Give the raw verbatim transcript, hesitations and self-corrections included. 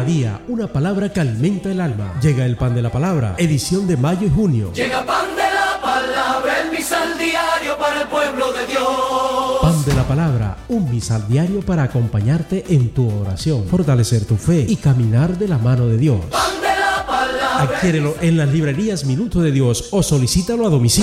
día, una palabra que alimenta el alma. Llega el Pan de la Palabra, edición de mayo y junio. Llega Pan de la Palabra, el misal diario para el pueblo de Dios. Pan de la Palabra, un misal diario para acompañarte en tu oración, fortalecer tu fe y caminar de la mano de Dios. Pan de la Palabra. Adquiérelo en las librerías Minuto de Dios o solicítalo a domicilio.